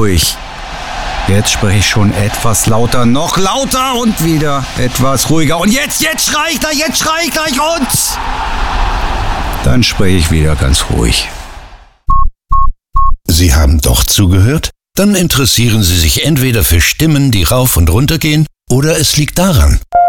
ruhig. Jetzt spreche ich schon etwas lauter, noch lauter und wieder etwas ruhiger. Und jetzt schrei ich gleich und... Dann spreche ich wieder ganz ruhig. Sie haben doch zugehört? Dann interessieren Sie sich entweder für Stimmen, die rauf und runter gehen, oder es liegt daran.